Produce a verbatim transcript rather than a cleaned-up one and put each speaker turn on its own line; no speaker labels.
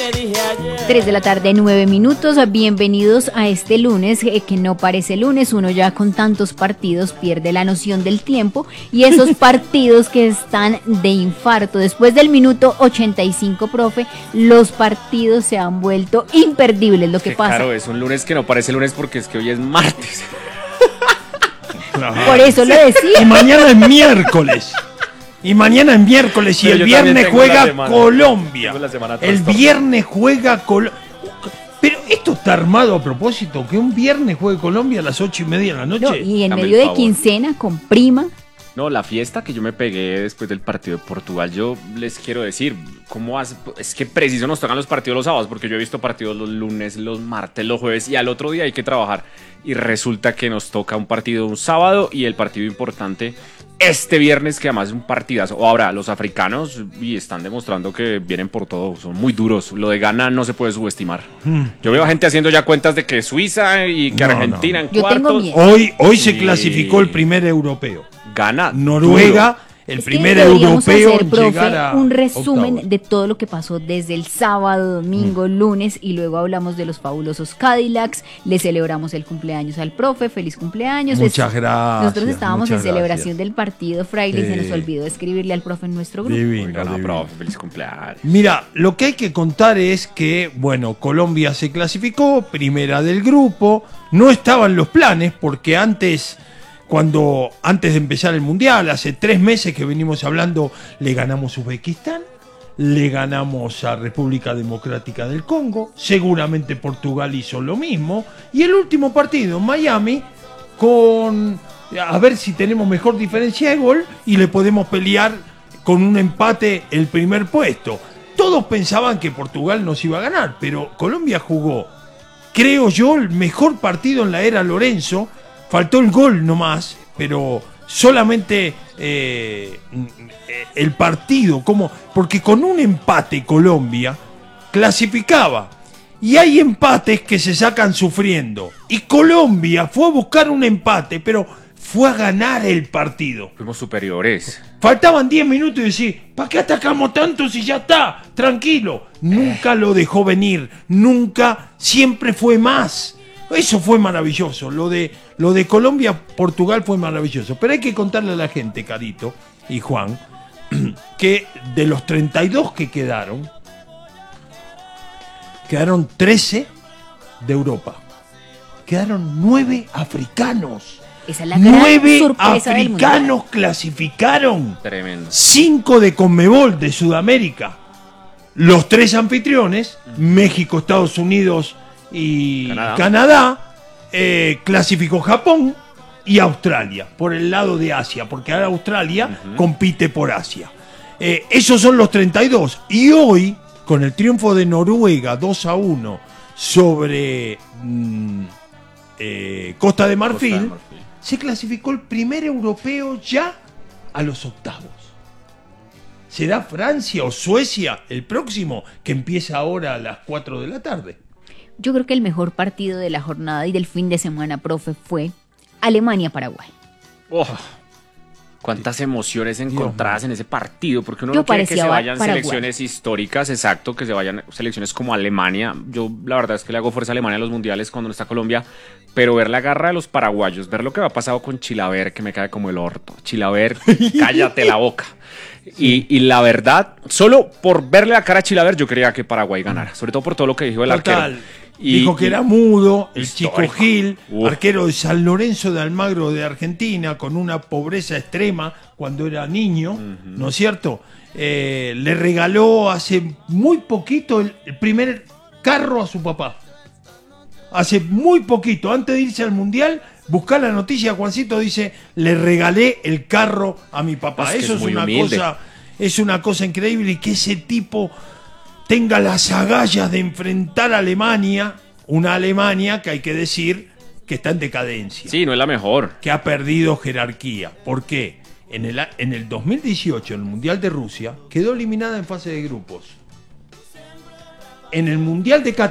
Tres de la tarde, nueve minutos. Bienvenidos a este lunes, eh, que no parece lunes. Uno ya con tantos partidos pierde la noción del tiempo. Y esos partidos que están de infarto. Después del minuto ochenta y cinco, profe, los partidos se han vuelto imperdibles. Lo que
Qué
pasa.
Claro, es un lunes que no parece lunes porque es que hoy es martes.
Por eso lo decía.
Y mañana es miércoles. Y mañana es miércoles y
Pero
el
yo
viernes
también tengo la
juega
semana.
Colombia.
Tengo la semana
El
trastornada.
viernes juega Colombia. Pero esto está armado a propósito, que un viernes juegue Colombia a las ocho y media de la noche.
No, y en
Dame el
medio de
favor.
quincena, con prima.
No, la fiesta que yo me pegué después del partido de Portugal, yo les quiero decir, ¿cómo hace? Es que preciso nos tocan los partidos los sábados, porque yo he visto partidos los lunes, los martes, los jueves, y al otro día hay que trabajar. Y resulta que nos toca un partido un sábado y el partido importante este viernes, que además es un partidazo. O ahora, los africanos y están demostrando que vienen por todo, son muy duros. Lo de Ghana no se puede subestimar.
Hmm.
Yo veo a gente haciendo ya cuentas de que Suiza y que
No,
Argentina
no.
en
Yo tengo
cuartos.
miedo.
Hoy, hoy se
Sí.
clasificó el primer europeo.
Gana
Noruega, el
Es que
primer
deberíamos
europeo
hacer,
en
profe,
llegar a
un resumen
octavos.
de todo lo que pasó desde el sábado, domingo, lunes, y luego hablamos de los fabulosos Cadillacs. Le celebramos el cumpleaños al profe, feliz cumpleaños.
Muchas
Les-
gracias.
Nosotros estábamos
muchas
en celebración
gracias.
del partido, Fraile, y se nos
Sí.
olvidó escribirle al profe en nuestro grupo.
Divino,
Oiga, no,
divino.
profe, feliz cumpleaños.
Mira, lo que hay que contar es que, bueno, Colombia se clasificó, primera del grupo, no estaban los planes porque antes, cuando antes de empezar el Mundial, hace tres meses que venimos hablando, le ganamos a Uzbekistán, le ganamos a República Democrática del Congo, seguramente Portugal hizo lo mismo, y el último partido en Miami con, a ver si tenemos mejor diferencia de gol y le podemos pelear con un empate el primer puesto. Todos pensaban que Portugal nos iba a ganar, pero Colombia jugó, creo yo, el mejor partido en la era Lorenzo. Faltó el gol nomás, pero solamente eh, el partido, como, porque con un empate Colombia clasificaba. Y hay empates que se sacan sufriendo. Y Colombia fue a buscar un empate, pero fue a ganar el partido.
Fuimos superiores.
Faltaban diez minutos y decir, ¿para qué atacamos tanto si ya está? Tranquilo. Nunca lo dejó venir, nunca, siempre fue más. Eso fue maravilloso. Lo de, lo de Colombia-Portugal fue maravilloso. Pero hay que contarle a la gente, Carito y Juan, que de los treinta y dos que quedaron, quedaron trece de Europa. Quedaron nueve africanos.
Esa es la gran
Nueve
sorpresa del Mundial.
africanos clasificaron.
Tremendo.
Cinco de Conmebol de Sudamérica. Los tres anfitriones, México, Estados Unidos y
Canadá,
Canadá, eh, clasificó Japón y Australia, por el lado de Asia, porque ahora Australia
Ujú.
compite por Asia. Eh, esos son los treinta y dos. Y hoy, con el triunfo de Noruega dos a uno sobre mm, eh, Costa de Marfil,
Costa de Marfil.
se clasificó el primer europeo ya a los octavos. ¿Será Francia o Suecia el próximo, que empieza ahora a las cuatro de la tarde?
Yo creo que el mejor partido de la jornada y del fin de semana, profe, fue Alemania-Paraguay.
Oh, cuántas emociones encontradas en ese partido, porque uno
Yo
no quiere que
parecía
se vayan
Paraguay.
selecciones históricas, exacto, que se vayan selecciones como Alemania. Yo la verdad es que le hago fuerza a Alemania en los mundiales cuando no está Colombia, pero ver la garra de los paraguayos, ver lo que ha pasado con Chilaver, que me cae como el orto. Chilaver, cállate la boca. Y, y la verdad, solo por verle la cara a Chilaver, yo quería que Paraguay ganara, sobre todo por todo lo que dijo el
Total.
arquero. Y-
Dijo que
y-
era mudo, el
Histórico.
Chico Gil,
Uf.
arquero de San Lorenzo de Almagro de Argentina, con una pobreza extrema cuando era niño, ¿no es cierto? Eh, le regaló hace muy poquito el, el primer carro a su papá. Hace muy poquito, antes de irse al Mundial, buscar la noticia, Juancito dice, le regalé el carro a mi papá.
Es que
Eso
es
es,
muy
una
humilde.
cosa, es una cosa increíble, y que ese tipo tenga las agallas de enfrentar a Alemania, una Alemania que hay que decir que está en decadencia,
Sí, no es la mejor.
que ha perdido jerarquía. ¿Por qué? En el, a- en el dos mil dieciocho, en el Mundial de Rusia, quedó eliminada en fase de grupos. En el Mundial de Qatar